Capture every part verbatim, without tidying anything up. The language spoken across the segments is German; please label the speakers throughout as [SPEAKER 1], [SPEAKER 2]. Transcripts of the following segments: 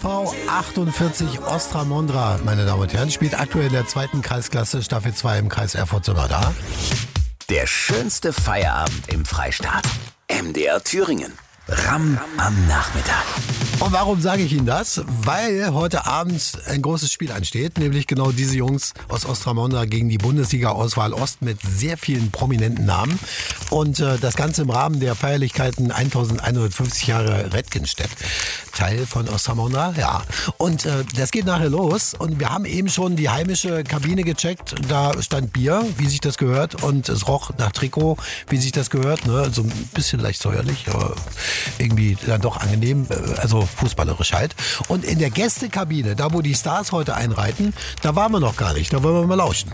[SPEAKER 1] V achtundvierzig Ostramondra, meine Damen und Herren, spielt aktuell in der zweiten Kreisklasse, Staffel zwei im Kreis Erfurt-Sömmerda.
[SPEAKER 2] Der schönste Feierabend im Freistaat. M D R Thüringen. Ramm am Nachmittag.
[SPEAKER 1] Und warum sage ich Ihnen das? Weil heute Abend ein großes Spiel ansteht, nämlich genau diese Jungs aus Ostramondra gegen die Bundesliga-Auswahl Ost mit sehr vielen prominenten Namen. Und äh, das Ganze im Rahmen der Feierlichkeiten eintausendeinhundertfünfzig Jahre Redgenstedt, Teil von Ostramondra, ja. Und äh, das geht nachher los und wir haben eben schon die heimische Kabine gecheckt. Da stand Bier, wie sich das gehört, und es roch nach Trikot, wie sich das gehört, ne? So ein bisschen leicht säuerlich, aber irgendwie dann doch angenehm, also fußballerisch halt. Und in der Gästekabine, da wo die Stars heute einreiten, da waren wir noch gar nicht, da wollen wir mal lauschen.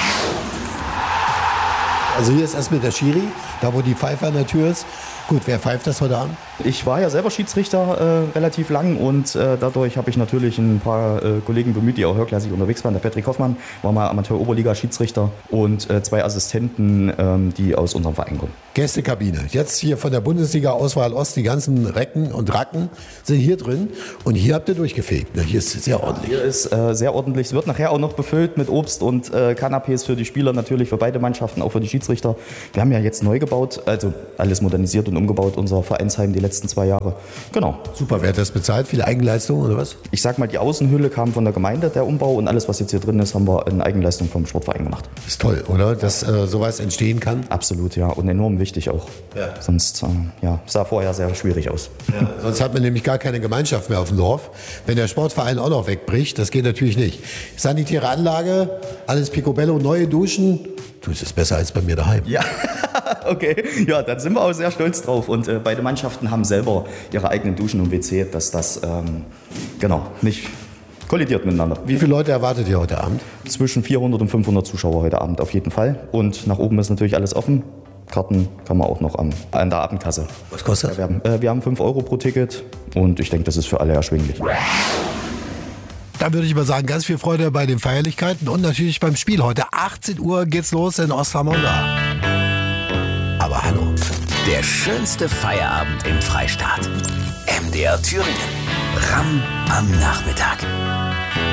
[SPEAKER 1] Also hier ist erstmal der Schiri, da wo die Pfeife an der Tür ist. Gut, wer pfeift das heute Abend?
[SPEAKER 3] Ich war ja selber Schiedsrichter äh, relativ lang und äh, dadurch habe ich natürlich ein paar äh, Kollegen bemüht, die auch höherklassig unterwegs waren. Der Patrick Hoffmann war mal Amateur-Oberliga-Schiedsrichter und äh, zwei Assistenten, ähm, die aus unserem Verein kommen.
[SPEAKER 1] Gästekabine. Jetzt hier von der Bundesliga-Auswahl Ost, die ganzen Recken und Racken sind hier drin und hier habt ihr durchgefegt. Na, hier ist es sehr ordentlich.
[SPEAKER 3] Hier ist äh, sehr ordentlich. Es wird nachher auch noch befüllt mit Obst und äh, Canapés für die Spieler, natürlich für beide Mannschaften, auch für die Schiedsrichter. Wir haben ja jetzt neu gebaut, also alles modernisiert und umgebaut, unser Vereinsheim die letzten zwei Jahre. Genau.
[SPEAKER 1] Super, wer hat das bezahlt? Viele Eigenleistung oder was?
[SPEAKER 3] Ich sag mal, die Außenhülle kam von der Gemeinde, der Umbau, und alles, was jetzt hier drin ist, haben wir in Eigenleistung vom Sportverein gemacht.
[SPEAKER 1] Ist toll, oder? Dass äh, sowas entstehen kann?
[SPEAKER 3] Absolut, ja. Und enorm wichtig auch.
[SPEAKER 1] Ja.
[SPEAKER 3] Sonst, äh, ja, sah vorher sehr schwierig aus.
[SPEAKER 1] Ja. Sonst hat man nämlich gar keine Gemeinschaft mehr auf dem Dorf. Wenn der Sportverein auch noch wegbricht, das geht natürlich nicht. Sanitäre Anlage, alles picobello, neue Duschen. Du, es ist besser als bei mir daheim.
[SPEAKER 3] Ja, okay. Ja, da sind wir auch sehr stolz drauf. Und äh, beide Mannschaften haben selber ihre eigenen Duschen und W C, dass das ähm, genau nicht kollidiert miteinander.
[SPEAKER 1] Wie viele Leute erwartet ihr heute Abend?
[SPEAKER 3] Zwischen vierhundert und fünfhundert Zuschauer heute Abend auf jeden Fall. Und nach oben ist natürlich alles offen. Karten kann man auch noch am, an der Abendkasse.
[SPEAKER 1] Was kostet das?
[SPEAKER 3] Wir haben, äh, wir haben fünf Euro pro Ticket und ich denke, das ist für alle erschwinglich.
[SPEAKER 1] Dann würde ich mal sagen, ganz viel Freude bei den Feierlichkeiten und natürlich beim Spiel. Heute achtzehn Uhr geht's los in Ostramondra. Aber hallo.
[SPEAKER 2] Der schönste Feierabend im Freistaat. M D R Thüringen. Ramm am Nachmittag.